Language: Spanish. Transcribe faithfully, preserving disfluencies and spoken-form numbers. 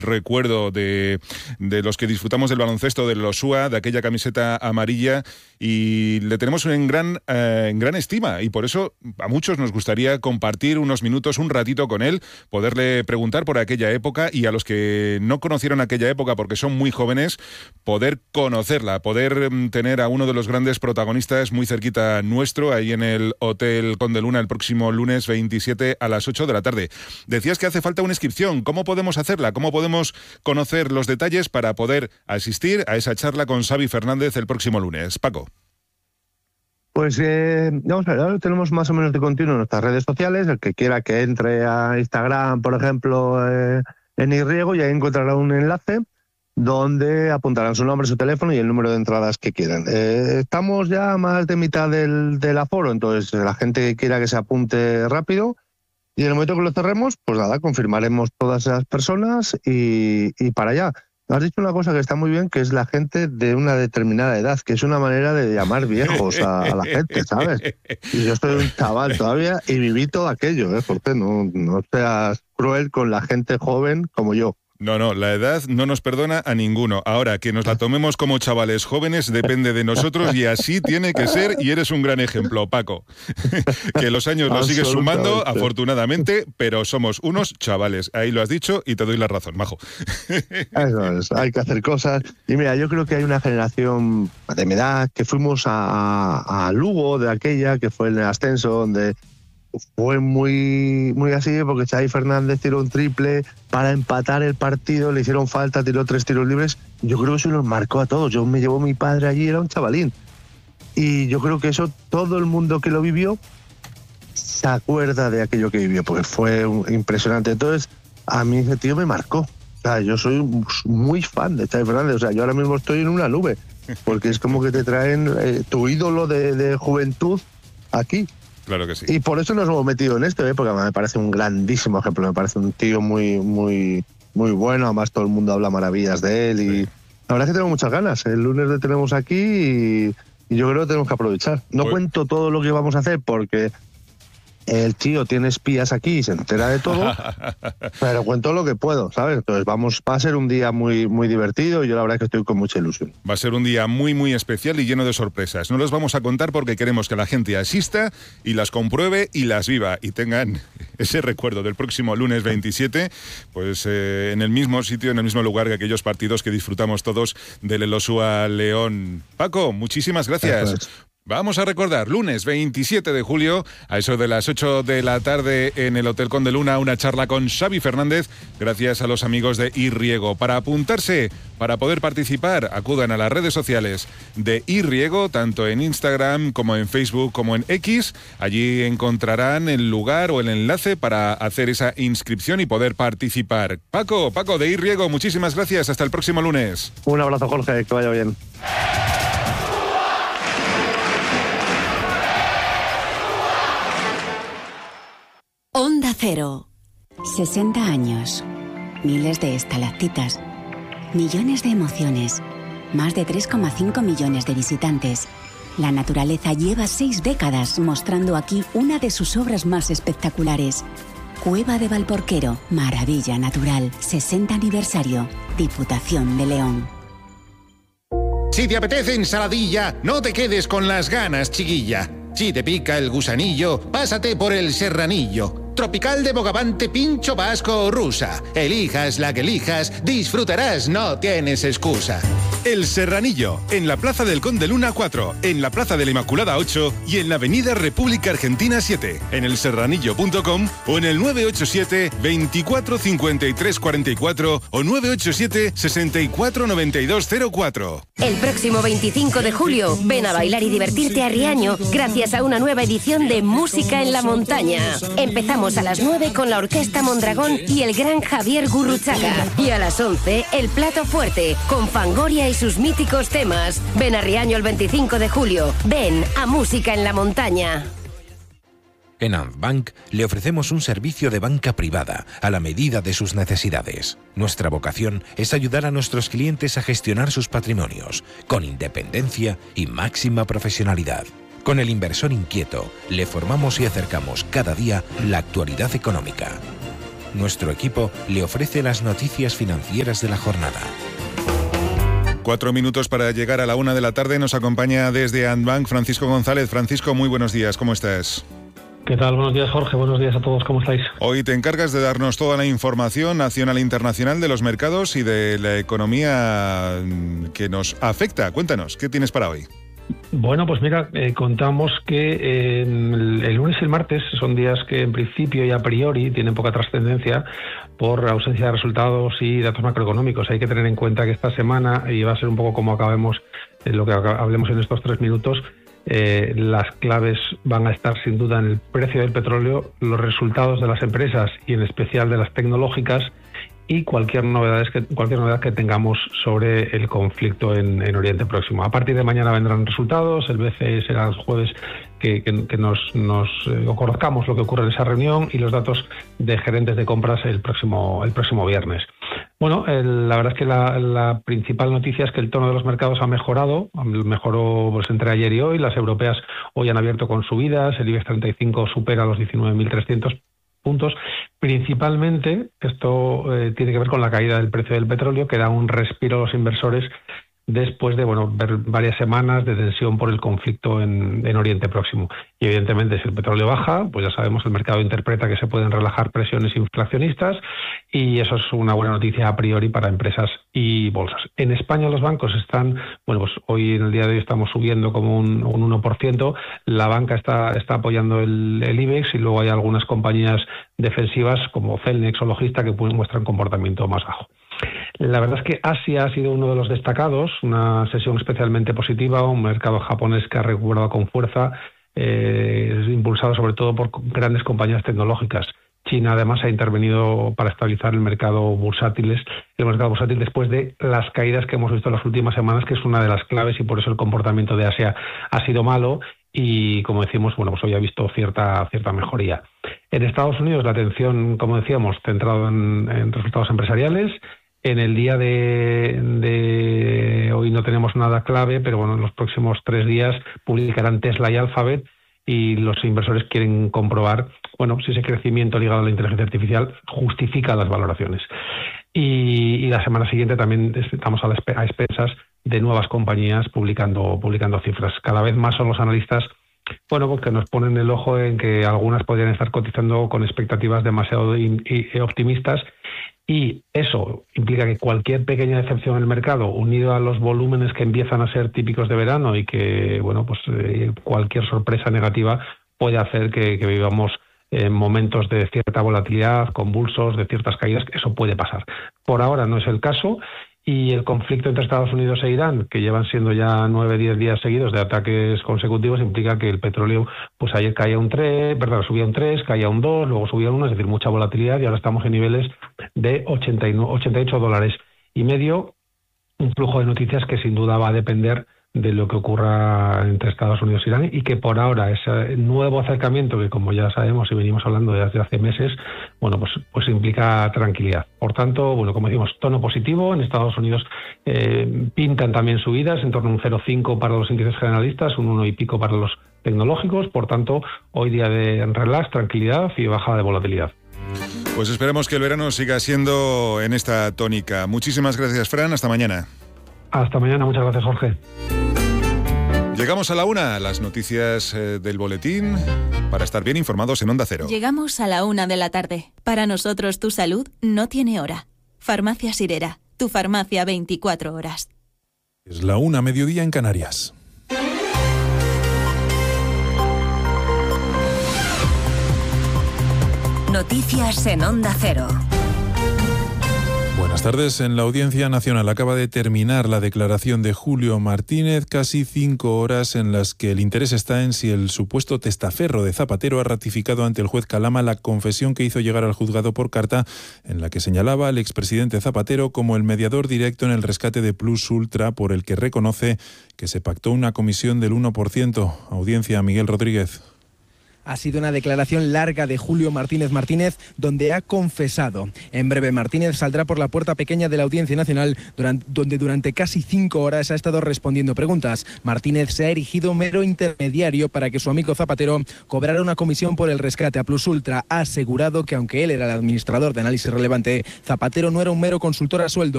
recuerdo de, de los que disfrutamos del baloncesto del Losúa, de aquella camiseta amarilla, y le tenemos en gran, eh, en gran estima, y por eso a muchos nos gustaría compartir unos minutos, un ratito con él, poderle preguntar por aquella época, y a los que no conocieron aquella época porque son muy jóvenes, poder conocerla, poder tener a uno de los grandes protagonistas muy cerquita nuestro, ahí en el Hotel Conde Luna el próximo lunes veintisiete a las ocho de la tarde. Decías que hace falta una inscripción. ¿Cómo podemos hacerla? ¿Cómo podemos conocer los detalles para poder asistir a esa charla con Xavi Fernández el próximo lunes? Paco. Pues eh, vamos a ver, ahora tenemos más o menos de continuo en nuestras redes sociales. El que quiera que entre a Instagram, por ejemplo, eh, en Irriego, y ahí encontrará un enlace donde apuntarán su nombre, su teléfono y el número de entradas que quieran. Eh, estamos ya a más de mitad del, del aforo, entonces la gente que quiera que se apunte rápido, y en el momento que lo cerremos, pues nada, confirmaremos todas esas personas y, y para allá. Has dicho una cosa que está muy bien, que es la gente de una determinada edad, que es una manera de llamar viejos a, a la gente, ¿sabes? Y yo soy un chaval todavía y viví todo aquello, ¿eh? Porque no, no seas cruel con la gente joven como yo. No, no, la edad no nos perdona a ninguno. Ahora, que nos la tomemos como chavales jóvenes depende de nosotros, y así tiene que ser, y eres un gran ejemplo, Paco. Que los años los sigues sumando, afortunadamente, pero somos unos chavales. Ahí lo has dicho y te doy la razón, majo. Eso es, hay que hacer cosas. Y mira, yo creo que hay una generación de mi edad que fuimos a, a, a Lugo, de aquella, que fue en el ascenso, donde fue muy muy así, porque Xavi Fernández tiró un triple para empatar el partido, le hicieron falta, tiró tres tiros libres. Yo creo que eso nos marcó a todos. Yo me llevó mi padre allí, era un chavalín. Y yo creo que eso, todo el mundo que lo vivió se acuerda de aquello que vivió, porque fue impresionante. Entonces, a mí ese tío me marcó. O sea, yo soy muy fan de Xavi Fernández. O sea, yo ahora mismo estoy en una nube, porque es como que te traen eh, tu ídolo de, de juventud aquí. Claro que sí. Y por eso nos hemos metido en esto, ¿eh? Porque me parece un grandísimo ejemplo, me parece un tío muy, muy, muy bueno, además todo el mundo habla maravillas de él, y sí, la verdad es que tengo muchas ganas. El lunes le tenemos aquí y, y yo creo que tenemos que aprovechar. No Hoy... cuento todo lo que vamos a hacer porque el tío tiene espías aquí y se entera de todo, pero cuento lo que puedo, ¿sabes? Entonces vamos, va a ser un día muy, muy divertido, y yo la verdad es que estoy con mucha ilusión. Va a ser un día muy, muy especial y lleno de sorpresas. No los vamos a contar porque queremos que la gente asista y las compruebe y las viva, y tengan ese recuerdo del próximo lunes veintisiete, pues eh, en el mismo sitio, en el mismo lugar que aquellos partidos que disfrutamos todos del Elosúa León. Paco, muchísimas gracias. Vamos a recordar, lunes veintisiete de julio, a eso de las ocho de la tarde en el Hotel Conde Luna, una charla con Xavi Fernández, gracias a los amigos de Irriego. Para apuntarse, para poder participar, acudan a las redes sociales de Irriego, tanto en Instagram como en Facebook como en X. Allí encontrarán el lugar o el enlace para hacer esa inscripción y poder participar. Paco, Paco de Irriego, muchísimas gracias, hasta el próximo lunes. Un abrazo, Jorge, que vaya bien. Onda Cero. sesenta años. Miles de estalactitas. Millones de emociones. Más de tres coma cinco millones de visitantes. La naturaleza lleva seis décadas mostrando aquí una de sus obras más espectaculares. Cueva de Valporquero. Maravilla natural. sesenta aniversario. Diputación de León. Si te apetece ensaladilla, no te quedes con las ganas, chiquilla. Si te pica el gusanillo, pásate por el serranillo. Tropical de Bogavante, pincho vasco o rusa. Elijas la que elijas, disfrutarás, no tienes excusa. El Serranillo, en la Plaza del Conde Luna cuatro, en la Plaza de la Inmaculada ocho y en la Avenida República Argentina siete, en el serranillo punto com o en el nueve ocho siete, veinticuatro, cincuenta y tres, cuarenta y cuatro o nueve ocho siete, sesenta y cuatro, noventa y dos cero cuatro. El próximo veinticinco de julio, ven a bailar y divertirte a Riaño gracias a una nueva edición de Música en la Montaña. Empezamos a las nueve con la Orquesta Mondragón y el gran Javier Gurruchaga. Y a las once, el plato fuerte, con Fangoria y sus míticos temas. Ven a Riaño el veinticinco de julio. Ven a Música en la Montaña. En Antbank le ofrecemos un servicio de banca privada a la medida de sus necesidades. Nuestra vocación es ayudar a nuestros clientes a gestionar sus patrimonios con independencia y máxima profesionalidad. Con el inversor inquieto, le formamos y acercamos cada día la actualidad económica. nuestro equipo le ofrece las noticias financieras de la jornada. Cuatro minutos para llegar a la una de la tarde. Nos acompaña desde Andbank Francisco González. Francisco, muy buenos días, ¿cómo estás? ¿Qué tal? Buenos días, Jorge. Buenos días a todos. ¿Cómo estáis? Hoy te encargas de darnos toda la información nacional e internacional de los mercados y de la economía que nos afecta. Cuéntanos, ¿qué tienes para hoy? Bueno, pues mira, eh, contamos que eh, el, el lunes y el martes son días que en principio y a priori tienen poca trascendencia por ausencia de resultados y datos macroeconómicos. Hay que tener en cuenta que esta semana, y va a ser un poco como acabemos, eh, lo que hablemos en estos tres minutos, Eh, las claves van a estar sin duda en el precio del petróleo, los resultados de las empresas y en especial de las tecnológicas y cualquier novedad que, cualquier novedad que tengamos sobre el conflicto en, en Oriente Próximo. A partir de mañana vendrán resultados, el B C E será el jueves que, que, que nos, nos eh, conozcamos lo que ocurre en esa reunión y los datos de gerentes de compras el próximo, el próximo viernes. Bueno, el, la verdad es que la, la principal noticia es que el tono de los mercados ha mejorado, mejoró pues, entre ayer y hoy, las europeas hoy han abierto con subidas, el IBEX treinta y cinco supera los diecinueve mil trescientos puntos. Principalmente esto eh, tiene que ver con la caída del precio del petróleo, que da un respiro a los inversores después de bueno ver varias semanas de tensión por el conflicto en, en Oriente Próximo. Y evidentemente si el petróleo baja, pues ya sabemos, el mercado interpreta que se pueden relajar presiones inflacionistas y eso es una buena noticia a priori para empresas y bolsas. En España los bancos están, bueno pues hoy en el día de hoy estamos subiendo como un, un uno por ciento, la banca está, está apoyando el, el IBEX y luego hay algunas compañías defensivas como Celnex o Logista que muestran comportamiento más bajo. La verdad es que Asia ha sido uno de los destacados, una sesión especialmente positiva, un mercado japonés que ha recuperado con fuerza, eh, impulsado sobre todo por grandes compañías tecnológicas. China además ha intervenido para estabilizar el mercado bursátil, el mercado bursátil después de las caídas que hemos visto en las últimas semanas, que es una de las claves y por eso el comportamiento de Asia ha sido malo y, como decimos, bueno, pues hoy ha visto cierta cierta mejoría. En Estados Unidos la atención, como decíamos, centrado en, en resultados empresariales. En el día de, de hoy no tenemos nada clave, pero bueno, en los próximos tres días publicarán Tesla y Alphabet y los inversores quieren comprobar, bueno, si ese crecimiento ligado a la inteligencia artificial justifica las valoraciones. Y, y la semana siguiente también estamos a, la, a expensas de nuevas compañías publicando, publicando cifras. Cada vez más son los analistas, bueno, porque nos ponen el ojo en que algunas podrían estar cotizando con expectativas demasiado in, in, optimistas. Y eso implica que cualquier pequeña decepción en el mercado, unido a los volúmenes que empiezan a ser típicos de verano y que, bueno, pues eh, cualquier sorpresa negativa puede hacer que, que vivamos eh, momentos de cierta volatilidad, convulsos, de ciertas caídas, que eso puede pasar. Por ahora no es el caso. Y el conflicto entre Estados Unidos e Irán, que llevan siendo ya nueve, diez días seguidos de ataques consecutivos, implica que el petróleo, pues ayer caía un tres, perdón, subía un tres, caía un dos, luego subía un uno, es decir, mucha volatilidad y ahora estamos en niveles de ochenta y ocho dólares y medio, un flujo de noticias que sin duda va a depender de lo que ocurra entre Estados Unidos e Irán y que por ahora ese nuevo acercamiento que, como ya sabemos y venimos hablando desde hace meses, bueno, pues pues implica tranquilidad. Por tanto, bueno, como decimos, tono positivo. En Estados Unidos eh, pintan también subidas en torno a un cero coma cinco para los índices generalistas, un uno y pico para los tecnológicos. Por tanto, hoy día de relax, tranquilidad y bajada de volatilidad. Pues esperemos que el verano siga siendo en esta tónica. Muchísimas gracias, Fran. Hasta mañana. Hasta mañana. Muchas gracias, Jorge. Llegamos a la una, las noticias eh, del boletín, para estar bien informados en Onda Cero. Llegamos a la una de la tarde. Para nosotros tu salud no tiene hora. Farmacia Sirera, tu farmacia veinticuatro horas. Es la una, mediodía en Canarias. Noticias en Onda Cero. Buenas tardes. En la Audiencia Nacional acaba de terminar la declaración de Julio Martínez, casi cinco horas en las que el interés está en si el supuesto testaferro de Zapatero ha ratificado ante el juez Calama la confesión que hizo llegar al juzgado por carta en la que señalaba al expresidente Zapatero como el mediador directo en el rescate de Plus Ultra, por el que reconoce que se pactó una comisión del uno por ciento. Audiencia, Miguel Rodríguez. Ha sido una declaración larga de Julio Martínez Martínez, donde ha confesado. En breve, Martínez saldrá por la puerta pequeña de la Audiencia Nacional, durante, donde durante casi cinco horas ha estado respondiendo preguntas. Martínez se ha erigido mero intermediario para que su amigo Zapatero cobrara una comisión por el rescate a Plus Ultra. Ha asegurado que aunque él era el administrador de Análisis Relevante, Zapatero no era un mero consultor a sueldo.